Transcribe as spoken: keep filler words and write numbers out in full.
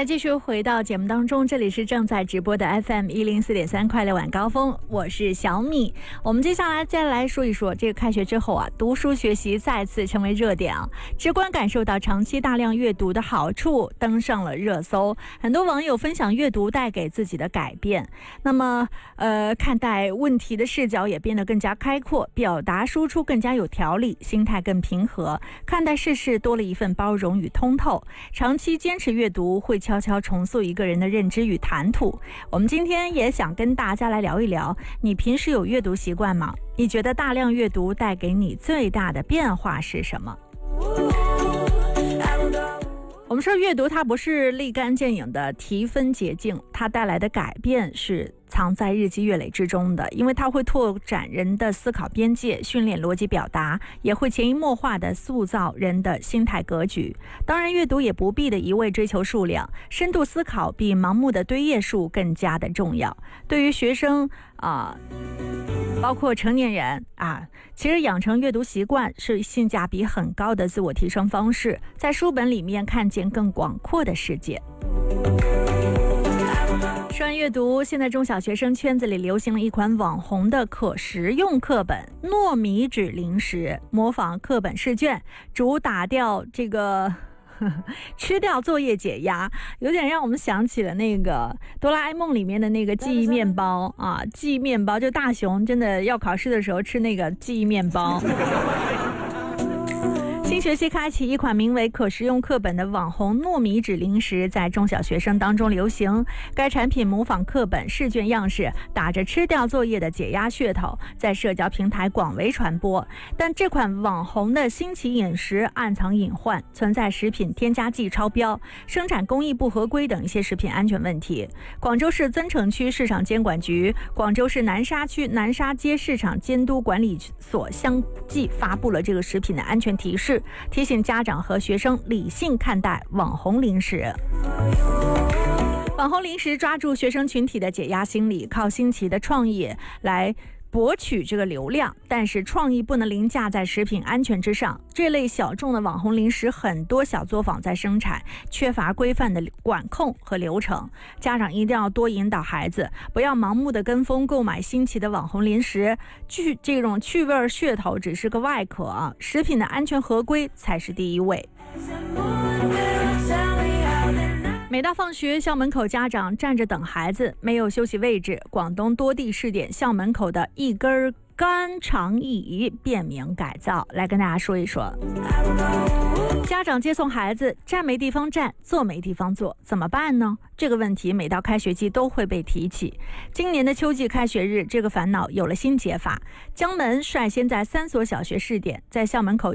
来继续回到节目当中，这里是正在直播的 F M 一零四点三快乐晚高峰，我是小米。我们接下来再来说一说，这个开学之后啊，读书学习再次成为热点啊，直观感受到长期大量阅读的好处，登上了热搜。很多网友分享阅读带给自己的改变，那么呃，看待问题的视角也变得更加开阔，表达输出更加有条理，心态更平和，看待世事多了一份包容与通透。长期坚持阅读会悄悄重塑一个人的认知与谈吐。我们今天也想跟大家来聊一聊，你平时有阅读习惯吗？你觉得大量阅读带给你最大的变化是什么？我们说阅读它不是立竿见影的提分捷径，它带来的改变是藏在日积月累之中的，因为它会拓展人的思考边界，训练逻辑表达，也会潜移默化地塑造人的心态格局。当然阅读也不必的一味追求数量，深度思考比盲目的堆页数更加的重要。对于学生啊、呃，包括成年人啊，其实养成阅读习惯是性价比很高的自我提升方式，在书本里面看见更广阔的世界。说完阅读，现在中小学生圈子里流行了一款网红的可食用课本——糯米纸零食，模仿课本试卷，主打掉这个吃掉作业解压，有点让我们想起了那个哆啦 A 梦里面的那个记忆面包啊，记忆面包就大雄真的要考试的时候吃那个记忆面包。新学期开启，一款名为可食用课本的网红糯米纸零食在中小学生当中流行。该产品模仿课本试卷样式，打着吃掉作业的解压噱头，在社交平台广为传播。但这款网红的新奇饮食暗藏隐患，存在食品添加剂超标、生产工艺不合规等一些食品安全问题。广州市增城区市场监管局、广州市南沙区南沙街市场监督管理所相继发布了这个食品的安全提示，提醒家长和学生理性看待网红零食。网红零食抓住学生群体的解压心理，靠新奇的创意来博取这个流量，但是创意不能凌驾在食品安全之上。这类小众的网红零食，很多小作坊在生产，缺乏规范的管控和流程。家长一定要多引导孩子，不要盲目的跟风购买新奇的网红零食，趣这种趣味噱头只是个外壳啊，食品的安全合规才是第一位。每到放学，校门口家长站着等孩子，没有休息位置。广东多地试点校门口的一根干长椅便民改造，来跟大家说一说。家长接送孩子，站没地方站，坐没地方坐，怎么办呢？这个问题每到开学季都会被提起。今年的秋季开学日，这个烦恼有了新解法。江门率先在三所小学试点，在校门口